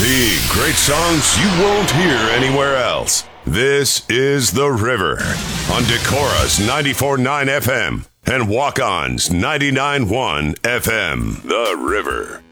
The great songs you won't hear anywhere else. This is The River on Decorah's 94.9 FM and Walk-On's 99.1 FM. The River.